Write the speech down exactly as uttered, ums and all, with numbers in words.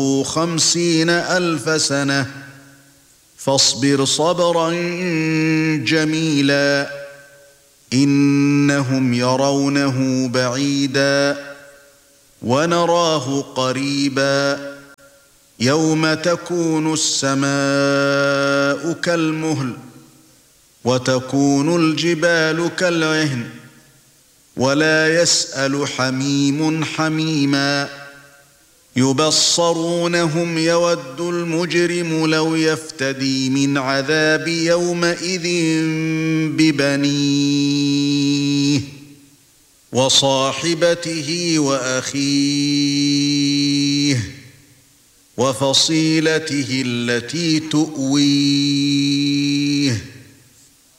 خمسين ألف سنة فاصبر صبرا جميلا إنهم يرونه بعيدا ونراه قريبا يوم تكون السماء كالمهل وتكون الجبال كالعهن ولا يسأل حميم حميما يبصرونهم يود المجرم لو يفتدي من عذاب يومئذ ببنيه وصاحبته وأخيه وفصيلته التي تؤويه